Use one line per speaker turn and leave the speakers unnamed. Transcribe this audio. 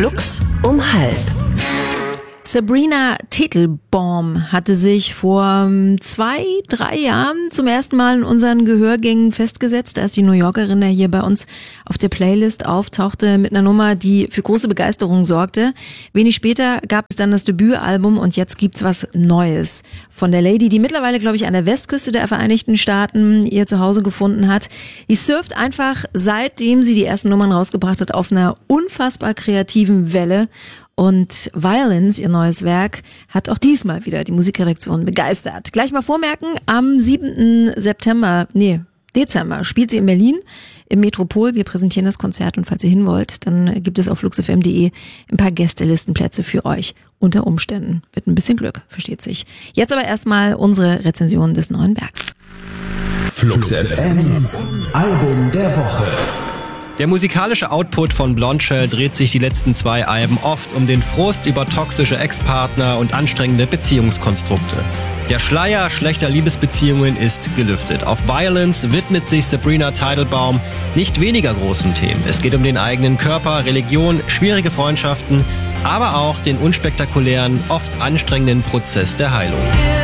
Flux um 12:30.
Sabrina Teitelbaum hatte sich vor 2-3 Jahren zum ersten Mal in unseren Gehörgängen festgesetzt, als die New Yorkerin hier bei uns auf der Playlist auftauchte mit einer Nummer, die für große Begeisterung sorgte. Wenig später gab es dann das Debütalbum und jetzt gibt's was Neues von der Lady, die mittlerweile, glaube ich, an der Westküste der Vereinigten Staaten ihr Zuhause gefunden hat. Die surft einfach, seitdem sie die ersten Nummern rausgebracht hat, auf einer unfassbar kreativen Welle. Und Violence, ihr neues Werk, hat auch diesmal wieder die Musikredaktion begeistert. Gleich mal vormerken, am 7. Dezember spielt sie in Berlin im Metropol. Wir präsentieren das Konzert und falls ihr hin wollt, dann gibt es auf fluxfm.de ein paar Gästelistenplätze für euch. Unter Umständen. Mit ein bisschen Glück, versteht sich. Jetzt aber erstmal unsere Rezension des neuen Werks.
Flux FM, Album der Woche.
Der musikalische Output von Blondshell dreht sich die letzten 2 Alben oft um den Frust über toxische Ex-Partner und anstrengende Beziehungskonstrukte. Der Schleier schlechter Liebesbeziehungen ist gelüftet. Auf Violence widmet sich Sabrina Teitelbaum nicht weniger großen Themen. Es geht um den eigenen Körper, Religion, schwierige Freundschaften, aber auch den unspektakulären, oft anstrengenden Prozess der Heilung.